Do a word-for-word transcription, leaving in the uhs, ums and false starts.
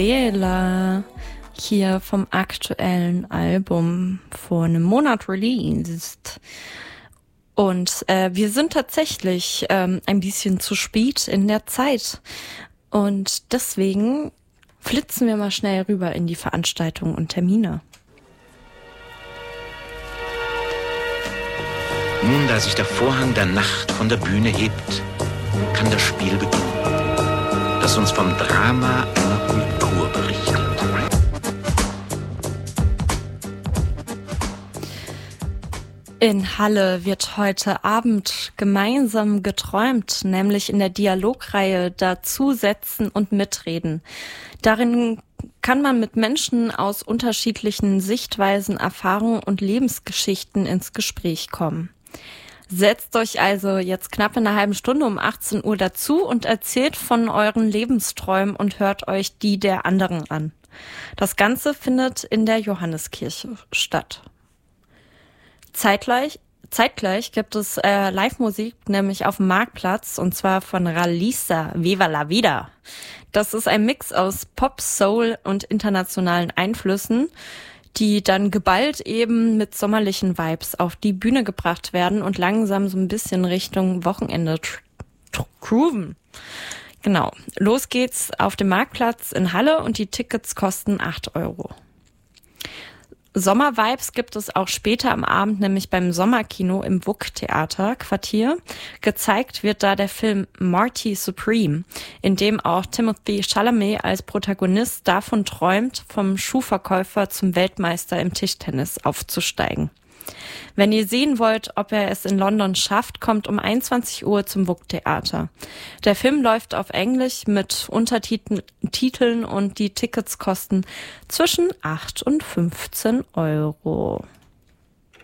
Ela hier vom aktuellen Album vor einem Monat released. Und äh, wir sind tatsächlich ähm, ein bisschen zu spät in der Zeit. Und deswegen flitzen wir mal schnell rüber in die Veranstaltungen und Termine. Nun, da sich der Vorhang der Nacht von der Bühne hebt, kann das Spiel beginnen, das uns vom Drama einer Kultur berichtet. In Halle wird heute Abend gemeinsam geträumt, nämlich in der Dialogreihe Dazusetzen und Mitreden. Darin kann man mit Menschen aus unterschiedlichen Sichtweisen, Erfahrungen und Lebensgeschichten ins Gespräch kommen. Setzt euch also jetzt knapp in einer halben Stunde um achtzehn Uhr dazu und erzählt von euren Lebensträumen und hört euch die der anderen an. Das Ganze findet in der Johanneskirche statt. Zeitgleich, zeitgleich gibt es äh, Live-Musik, nämlich auf dem Marktplatz, und zwar von Ralisa, Viva la Vida. Das ist ein Mix aus Pop, Soul und internationalen Einflüssen, die dann geballt eben mit sommerlichen Vibes auf die Bühne gebracht werden und langsam so ein bisschen Richtung Wochenende tr- tr- grooven. Genau, los geht's auf dem Marktplatz in Halle und die Tickets kosten acht Euro. Sommervibes gibt es auch später am Abend, nämlich beim Sommerkino im W U K-Theater Quartier. Gezeigt wird da der Film Marty Supreme, in dem auch Timothée Chalamet als Protagonist davon träumt, vom Schuhverkäufer zum Weltmeister im Tischtennis aufzusteigen. Wenn ihr sehen wollt, ob er es in London schafft, kommt um einundzwanzig Uhr zum W U K-Theater. Der Film läuft auf Englisch mit Untertiteln und die Tickets kosten zwischen acht und fünfzehn Euro.